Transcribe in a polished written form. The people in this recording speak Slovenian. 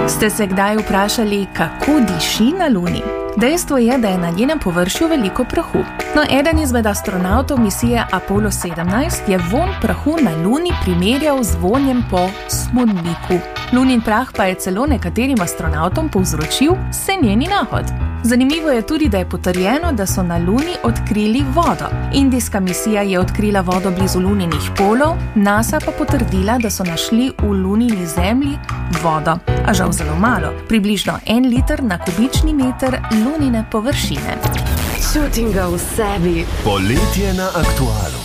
Ste se kdaj vprašali, kako diši na Luni? Dejstvo je, da je na njenem površju veliko prahu. No, eden izmed astronautov misije Apollo 17 je vonj prahu na Luni primerjal z vonjem po smodniku. Lunin prah pa je celo nekaterim astronautom povzročil senjeni nahod. Zanimivo je tudi, da je potrjeno, da so na Luni odkrili vodo. Indijska misija je odkrila vodo blizu Luninih polov, NASA pa potrdila, da so našli v Lunini zemlji vodo, a žal zelo malo, približno 1 liter na kubični meter Lunine površine. Čutim ga v sebi. Poletje na Aktualu.